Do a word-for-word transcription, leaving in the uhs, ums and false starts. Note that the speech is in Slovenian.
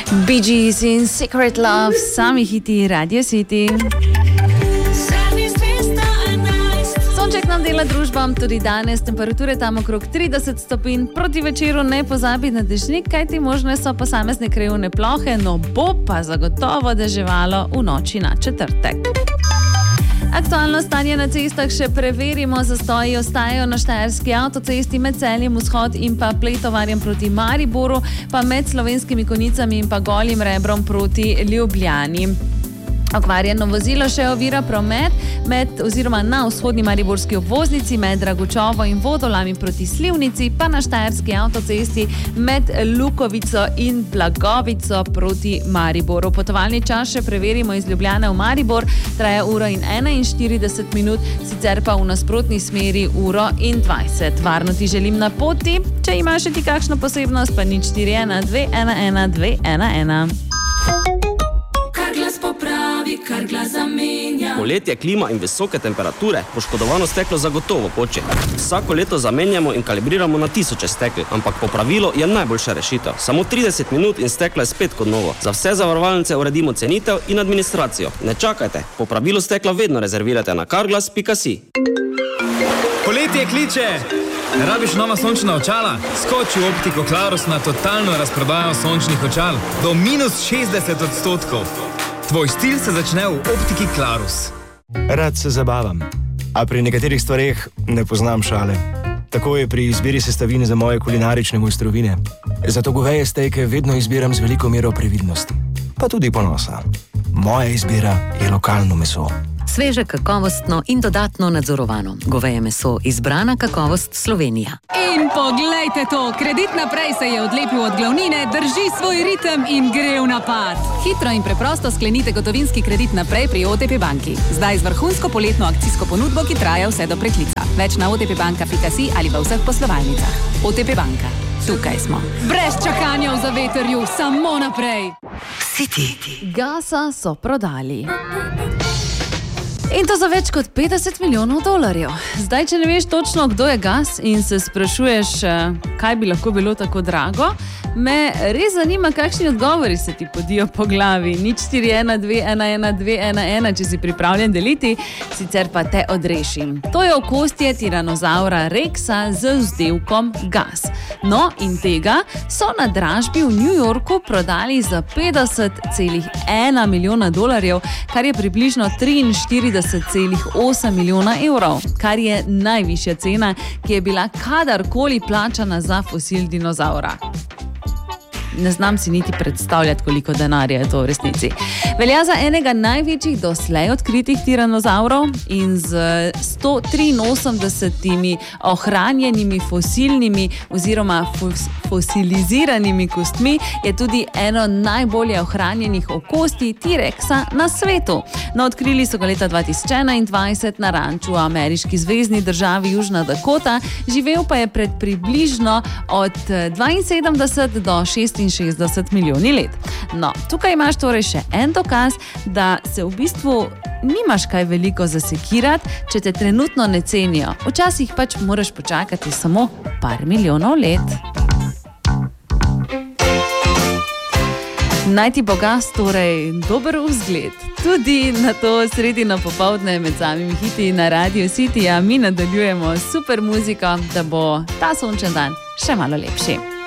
Bee Gees in Secret Love, sami hiti Radio City. Sonček nam dela družbo, tudi danes temperature tam okrog trideset stopinj, proti večeru ne pozabi na dežnik, kajti možne so posamezne krajevne plohe, no bo pa zagotovo deževalo v noči na četrtek. Aktualno stanje na cestah še preverimo, zastoji ostajajo na Štajerski avtocesti med Celjem vzhod in pa Pletovarjem proti Mariboru, pa med Slovenskimi Konjicami in pa Golim Rebrom proti Ljubljani. Okvarjeno vozilo še ovira promet med oziroma na vzhodni mariborski obvoznici med Dragočovo in Vodolami proti Slivnici, pa na Štajerski avtocesti med Lukovico in Blagovico proti Mariboru. Potovalni čas še preverimo iz Ljubljane v Maribor, traja uro in enainštirideset minut, sicer pa v nasprotni smeri uro in dvajset. Varno ti želim na poti, če imaš še ti kakšno posebnost, pa nič štiri ena dve ena ena dve ena ena. Kar glas zamenja. Poletje, klima in visoke temperature, poškodovano steklo zagotovo poče. Vsako leto zamenjamo in kalibriramo na tisoče stekel, ampak popravilo je najboljša rešitev. Samo trideset minut in steklo je spet kot novo. Za vse zavarovalnice uredimo cenitev in administracijo. Ne čakajte, popravilo stekla vedno rezervirate na carglass pika si. Poletje kliče! Rabiš nova sončna očala? Skoči v Optiko Clarus na totalno razprodajo sončnih očal. Do minus šestdeset odstotkov. Tvoj stil se začne v Optiki Clarus. Rad se zabavam, a pri nekaterih stvareh ne poznam šale. Tako je pri izbiri sestavin za moje kulinarične mojstrovine. Zato goveje stejke vedno izbiram z veliko mero previdnosti, pa tudi ponosa. Moja izbira je lokalno meso. Sveže, kakovostno in dodatno nadzorovano. Goveje meso, izbrana kakovost Slovenija. In poglejte to, Kredit Naprej se je odlepil od glavnine, drži svoj ritem in gre v napad. Hitro in preprosto sklenite gotovinski kredit naprej pri O T P banki. Zdaj z vrhunsko poletno akcijsko ponudbo, ki traja vse do preklica. Več na o t p banka pika si ali v vseh poslovalnicah. O T P banka. Tukaj smo. Brez čakanja v zavetrju, samo naprej. City. Gasa so prodali. In to za več kot petdeset milijonov dolarjev. Zdaj, če ne veš točno, kdo je Gas in se sprašuješ, kaj bi lahko bilo tako drago, me res zanima, kakšni odgovori se ti podijo po glavi. nič štiri ena dve ena ena dve ena ena, če si pripravljen deliti, sicer pa te odrešim. To je okostje tiranozaura Rexa z vzdevkom Gas. No, in tega so na dražbi v New Yorku prodali za petdeset celih ena milijona dolarjev, kar je približno triinštirideset celih osem milijona evrov, kar je najvišja cena, ki je bila kadarkoli plačana za fosil dinozaura. Ne znam si niti predstavljati, koliko denarja je to v resnici. Velja za enega največjih doslej odkritih tiranozaurov in z sto triinosemdesetimi ohranjenimi fosilnimi oziroma fos, fosiliziranimi kostmi je tudi eno najbolje ohranjenih okosti T-Rexa na svetu. No, odkrili so ga leta dva tisoč enaindvajset na ranču v ameriški zvezni državi Južna Dakota, živel pa je pred približno od dvainsedemdeset do šestinšestdeset milijoni let. No, tukaj imaš torej še en dokaz, da se v bistvu nimaš kaj veliko zasekirati, če te trenutno ne cenijo. Včasih pač moraš počakati samo par milijonov let. Naj ti bo Gas torej dober vzgled. Tudi na to sredino popoldne med samimi hiti na Radio City, a mi nadaljujemo super muziko, da bo ta sončen dan še malo lepši.